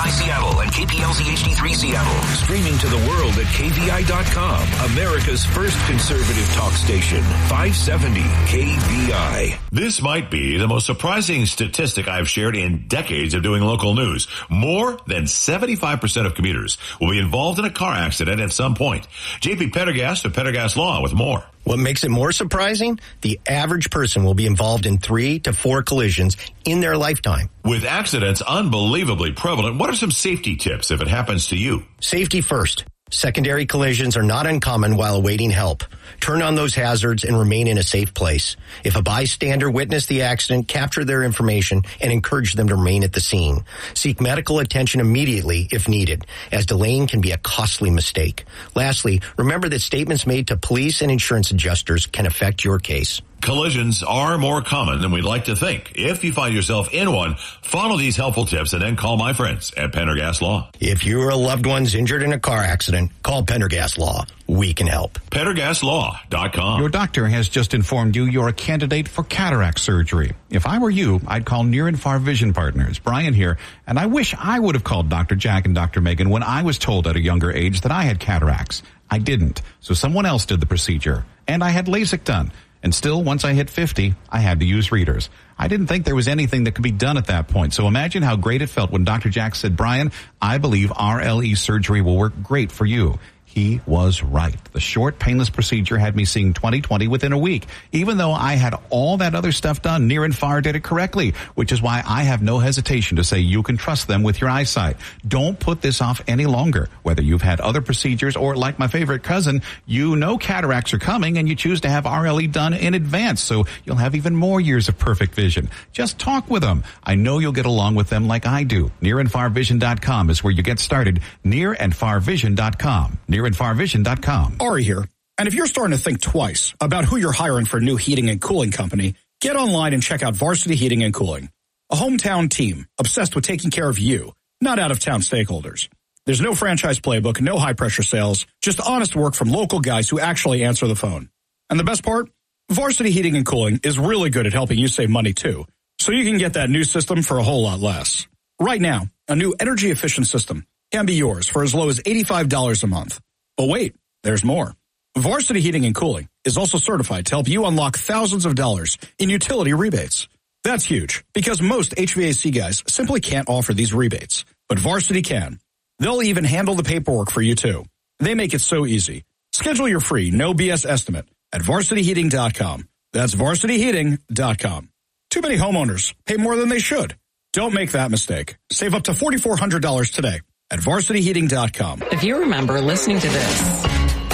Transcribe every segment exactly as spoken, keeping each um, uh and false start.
I Seattle and K P L Z H D three Seattle. Streaming to the world at K V I dot com. America's first conservative talk station. five seventy K V I. This might be the most surprising statistic I've shared in decades of doing local news. More than seventy-five percent of commuters will be involved in a car accident at some point. J P Pendergast of Pendergast Law with more. What makes it more surprising? The average person will be involved in three to four collisions in their lifetime. With accidents unbelievably prevalent, what are some safety tips if it happens to you? Safety first. Secondary collisions are not uncommon while awaiting help. Turn on those hazards and remain in a safe place. If a bystander witnessed the accident, capture their information and encourage them to remain at the scene. Seek medical attention immediately if needed, as delaying can be a costly mistake. Lastly, remember that statements made to police and insurance adjusters can affect your case. Collisions are more common than we'd like to think. If you find yourself in one, follow these helpful tips and then call my friends at Pendergast Law. If you or a loved one's injured in a car accident, call Pendergast Law. We can help. Pendergast Law dot com. Your doctor has just informed you you're a candidate for cataract surgery. If I were you, I'd call Near and Far Vision Partners. Brian here, and I wish I would have called Doctor Jack and Doctor Megan when I was told at a younger age that I had cataracts. I didn't, so someone else did the procedure, and I had LASIK done. And still, once I hit fifty, I had to use readers. I didn't think there was anything that could be done at that point. So imagine how great it felt when Doctor Jack said, Brian, I believe R L E surgery will work great for you. He was right. The short, painless procedure had me seeing twenty twenty within a week. Even though I had all that other stuff done, Near and Far did it correctly, which is why I have no hesitation to say you can trust them with your eyesight. Don't put this off any longer. Whether you've had other procedures or, like my favorite cousin, you know cataracts are coming and you choose to have R L E done in advance, so you'll have even more years of perfect vision. Just talk with them. I know you'll get along with them like I do. Near and Far Vision dot com is where you get started. Near and Far Vision dot com. Near and Far Vision dot com. Ari here. And if you're starting to think twice about who you're hiring for a new heating and cooling company, get online and check out Varsity Heating and Cooling. A hometown team obsessed with taking care of you, not out-of-town stakeholders. There's no franchise playbook, no high-pressure sales, just honest work from local guys who actually answer the phone. And the best part? Varsity Heating and Cooling is really good at helping you save money, too. So you can get that new system for a whole lot less. Right now, a new energy-efficient system can be yours for as low as eighty-five dollars a month. But wait, there's more. Varsity Heating and Cooling is also certified to help you unlock thousands of dollars in utility rebates. That's huge, because most H V A C guys simply can't offer these rebates, but Varsity can. They'll even handle the paperwork for you, too. They make it so easy. Schedule your free, no B S estimate at Varsity Heating dot com. That's Varsity Heating dot com. Too many homeowners pay more than they should. Don't make that mistake. Save up to four thousand four hundred dollars today at Varsity Heating dot com. If you remember listening to this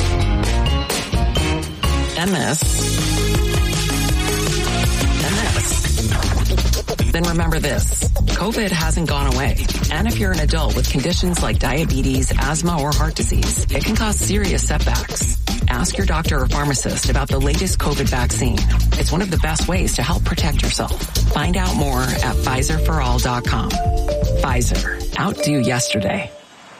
and this and this, then remember this. COVID hasn't gone away. And if you're an adult with conditions like diabetes, asthma, or heart disease, it can cause serious setbacks. Ask your doctor or pharmacist about the latest COVID vaccine. It's one of the best ways to help protect yourself. Find out more at Pfizer for all dot com. Pfizer. Outdo yesterday.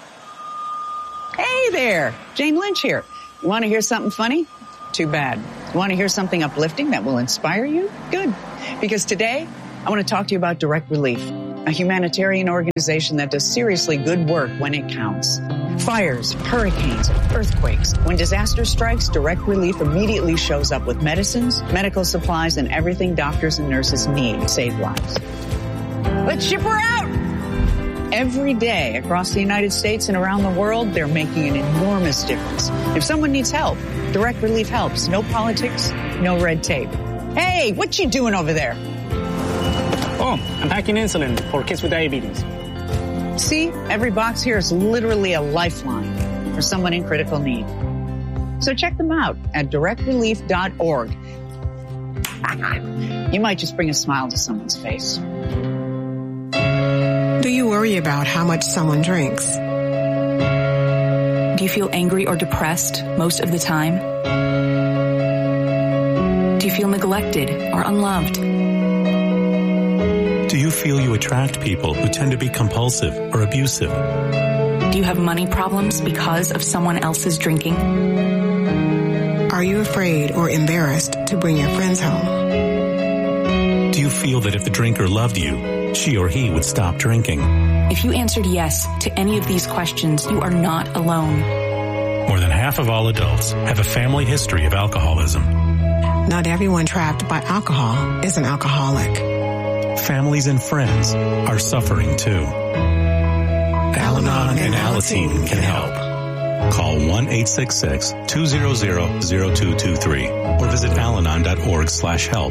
Hey there. Jane Lynch here. You want to hear something funny? Too bad. You want to hear something uplifting that will inspire you? Good. Because today, I want to talk to you about Direct Relief, a humanitarian organization that does seriously good work when it counts. Fires, hurricanes, earthquakes. When disaster strikes, Direct Relief immediately shows up with medicines, medical supplies, and everything doctors and nurses need to save lives. Let's ship her out! Every day across the United States and around the world, they're making an enormous difference. If someone needs help, Direct Relief helps. No politics, no red tape. Hey, what you doing over there? Oh, I'm packing insulin for kids with diabetes. See, every box here is literally a lifeline for someone in critical need. So check them out at direct relief dot org. You might just bring a smile to someone's face. Do you worry about how much someone drinks? Do you feel angry or depressed most of the time? Do you feel neglected or unloved? Do you feel you attract people who tend to be compulsive or abusive? Do you have money problems because of someone else's drinking? Are you afraid or embarrassed to bring your friends home? Do you feel that if the drinker loved you, she or he would stop drinking? If you answered yes to any of these questions, you are not alone. More than half of all adults have a family history of alcoholism. Not everyone trapped by alcohol is an alcoholic. Families and friends are suffering too. Al-Anon and Alateen can help. Call one eight six six, two zero zero, zero two two three or visit alanon.org slash help.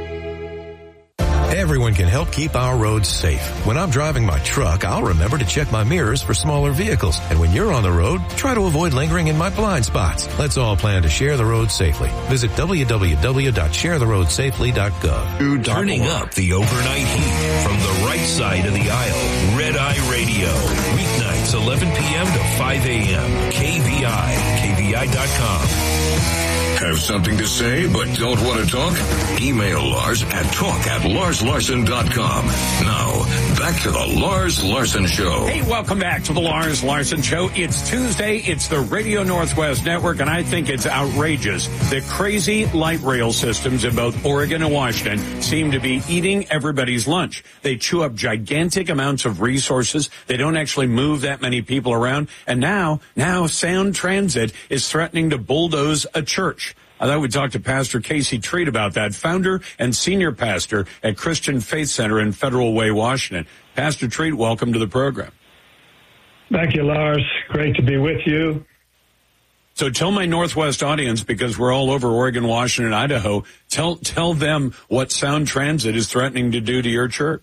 Everyone can help keep our roads safe. When I'm driving my truck, I'll remember to check my mirrors for smaller vehicles. And when you're on the road, try to avoid lingering in my blind spots. Let's all plan to share the road safely. Visit w w w dot share the road safely dot gov. Turning up the overnight heat from the right side of the aisle. Red Eye Radio. Weeknights, eleven p.m. to five a.m. K V I. K V I dot com. Have something to say but don't want to talk? Email Lars at talk at lars larson dot com. Now, back to the Lars Larson Show. Hey, welcome back to the Lars Larson Show. It's Tuesday. It's the Radio Northwest Network, and I think it's outrageous that crazy light rail systems in both Oregon and Washington seem to be eating everybody's lunch. They chew up gigantic amounts of resources. They don't actually move that many people around. And now, now Sound Transit is threatening to bulldoze a church. I thought we'd talk to Pastor Casey Treat about that, founder and senior pastor at Christian Faith Center in Federal Way, Washington. Pastor Treat, welcome to the program. Thank you, Lars. Great to be with you. So tell my Northwest audience, because we're all over Oregon, Washington, Idaho, tell tell them what Sound Transit is threatening to do to your church.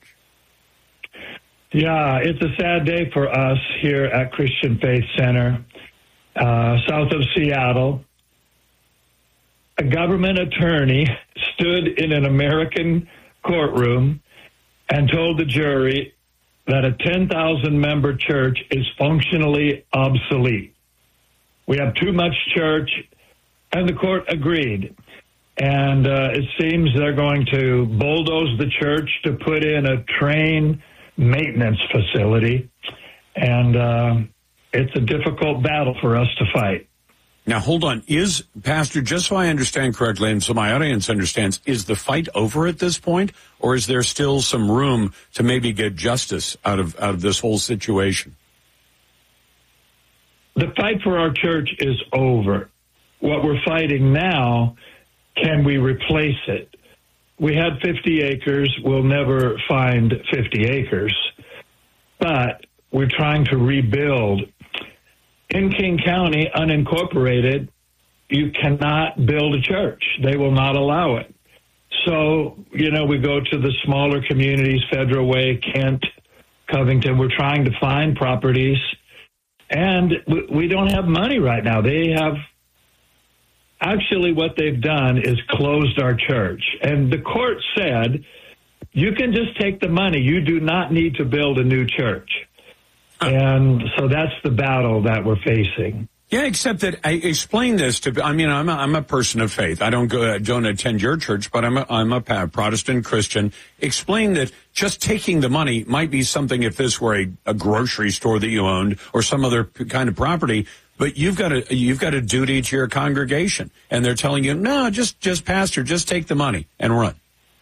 Yeah, it's a sad day for us here at Christian Faith Center, uh, south of Seattle. A government attorney stood in an American courtroom and told the jury that a ten thousand member church is functionally obsolete. We have too much church, and the court agreed. And uh, it seems they're going to bulldoze the church to put in a train maintenance facility. And uh, it's a difficult battle for us to fight. Now, hold on. Is, Pastor, just so I understand correctly and so my audience understands, is the fight over at this point, or is there still some room to maybe get justice out of out of this whole situation? The fight for our church is over. What we're fighting now, can we replace it? We had fifty acres. We'll never find fifty acres. But we're trying to rebuild. In King County, unincorporated, you cannot build a church. They will not allow it. So, you know, we go to the smaller communities, Federal Way, Kent, Covington. We're trying to find properties, and we don't have money right now. They have, actually what they've done is closed our church. And the court said, you can just take the money. You do not need to build a new church. And so that's the battle that we're facing. Yeah, except that I explain this to, I mean, I'm a, I'm a person of faith. I don't go, don't attend your church, but I'm a, I'm a Protestant Christian. Explain that just taking the money might be something if this were a, a grocery store that you owned or some other kind of property, but you've got a, you've got a duty to your congregation. And they're telling you, no, just, just pastor, just take the money and run.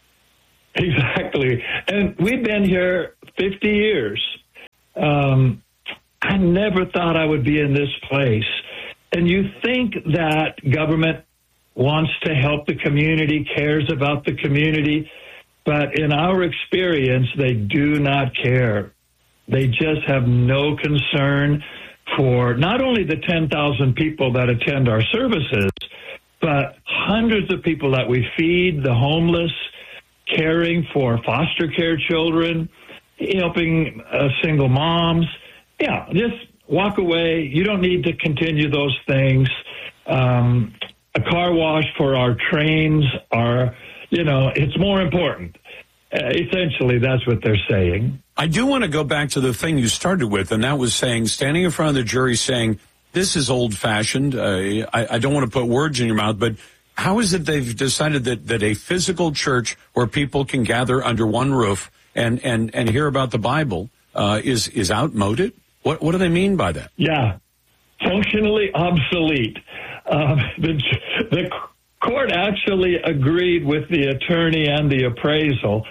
Exactly. And we've been here fifty years. Um, I never thought I would be in this place. And you think that government wants to help the community, cares about the community, but in our experience, they do not care. They just have no concern for not only the ten thousand people that attend our services, but hundreds of people that we feed, the homeless, caring for foster care children, helping uh, single moms. Yeah, just walk away. You don't need to continue those things. Um, a car wash for our trains are, you know, it's more important. Uh, essentially, that's what they're saying. I do want to go back to the thing you started with, and that was saying, standing in front of the jury saying, this is old-fashioned. Uh, I, I don't want to put words in your mouth, but how is it they've decided that, that a physical church where people can gather under one roof and, and, and hear about the Bible uh, is, is outmoded? What, what do they mean by that? Yeah, functionally obsolete. Um, the, the court actually agreed with the attorney and the appraisal.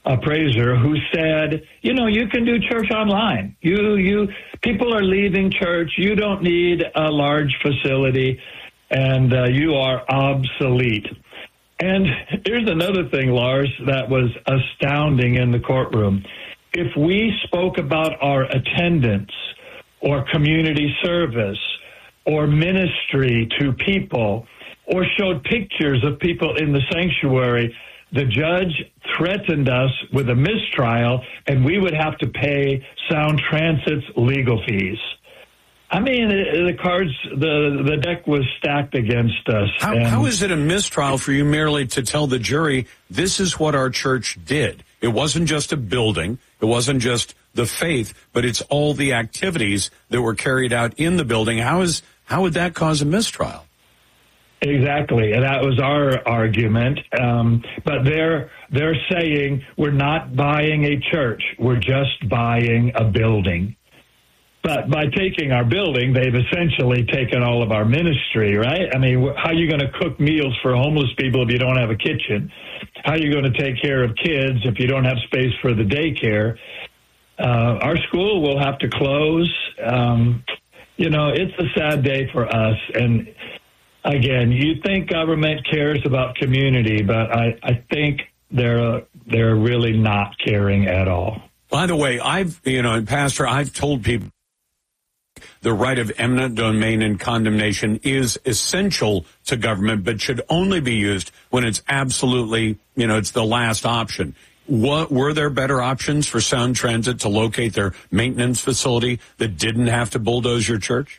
appraiser who said, you know, you can do church online. You, you, people are leaving church. You don't need a large facility, and uh, you are obsolete. And here's another thing, Lars, that was astounding in the courtroom. If we spoke about our attendance or community service or ministry to people or showed pictures of people in the sanctuary, the judge threatened us with a mistrial, and we would have to pay Sound Transit's legal fees. I mean, the cards, the the deck was stacked against us. How, how is it a mistrial for you merely to tell the jury, this is what our church did? It wasn't just a building. It wasn't just the faith, but it's all the activities that were carried out in the building. How is how would that cause a mistrial? Exactly, and that was our argument. Um, but they're they're saying we're not buying a church; we're just buying a building. But by taking our building, they've essentially taken all of our ministry, right? I mean, how are you going to cook meals for homeless people if you don't have a kitchen? How are you going to take care of kids if you don't have space for the daycare? Uh, our school will have to close. Um, you know, it's a sad day for us. And again, you think government cares about community, but I, I think they're they're really not caring at all. By the way, I've, you know, Pastor, I've told people the right of eminent domain and condemnation is essential to government, but should only be used when it's absolutely, you know, it's the last option. What, were there better options for Sound Transit to locate their maintenance facility that didn't have to bulldoze your church?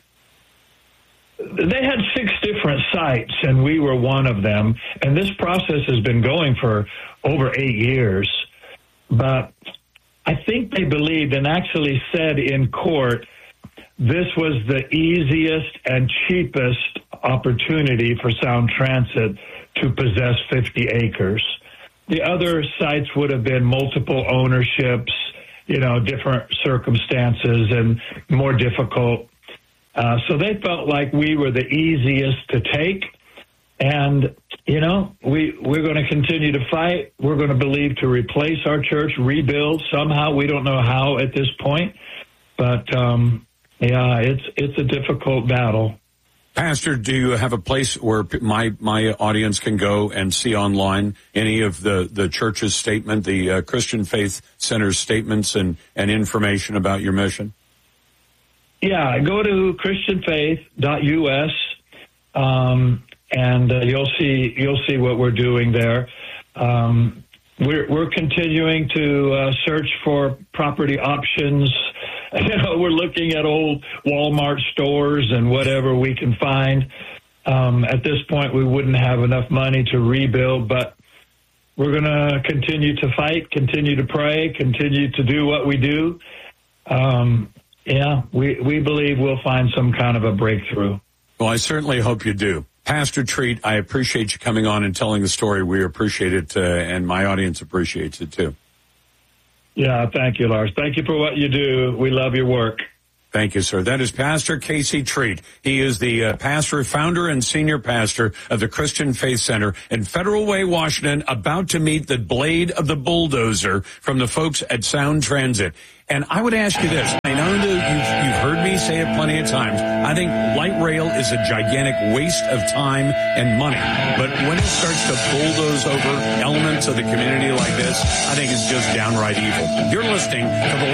They had six different sites, and we were one of them. And this process has been going for over eight years. But I think they believed and actually said in court this was the easiest and cheapest opportunity for Sound Transit to possess fifty acres. The other sites would have been multiple ownerships, you know, different circumstances and more difficult. Uh, so they felt like we were the easiest to take. And, you know, we, we're going to continue to fight. We're going to believe to replace our church, rebuild somehow. We don't know how at this point. But, um, yeah, it's it's a difficult battle. Pastor, do you have a place where my my audience can go and see online any of the, the church's statement, the uh, Christian Faith Center's statements and, and information about your mission? Yeah, go to christian faith dot u s um, and uh, you'll see you'll see what we're doing there. Um, we're we're continuing to uh, search for property options. You know, we're looking at old Walmart stores and whatever we can find. Um, at this point, we wouldn't have enough money to rebuild, but we're going to continue to fight, continue to pray, continue to do what we do. Um, yeah, we, we believe we'll find some kind of a breakthrough. Well, I certainly hope you do. Pastor Treat, I appreciate you coming on and telling the story. We appreciate it, uh, and my audience appreciates it, too. Yeah, thank you, Lars. Thank you for what you do. We love your work. Thank you, sir. That is Pastor Casey Treat. He is the uh, pastor, founder, and senior pastor of the Christian Faith Center in Federal Way, Washington, about to meet the blade of the bulldozer from the folks at Sound Transit. And I would ask you this. I know that you've, you've heard me say it plenty of times. I think light rail is a gigantic waste of time and money. But when it starts to bulldoze over elements of the community like this, I think it's just downright evil. You're listening to the